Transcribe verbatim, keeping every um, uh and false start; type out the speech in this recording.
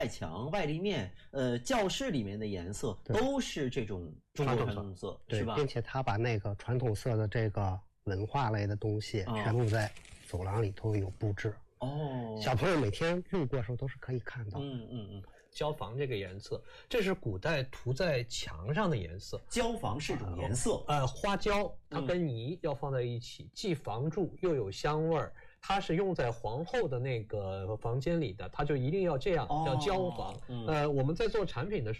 外墙、外立面，呃，教室里面的颜色都是这种中国传统色，是吧？ 并且他把那个传统色的这个文化类的东西全部在走廊里头有布置。哦，小朋友每天路过的时候都是可以看到。 嗯嗯嗯， 椒房这个颜色，这是古代涂在墙上的颜色。 椒房是种颜色， 呃，花椒它跟泥要放在一起，嗯、既防蛀又有香味儿。它是用在皇后的那个房间里的，它就一定要这样，叫椒房。哦嗯、呃，我们在做产品的时候。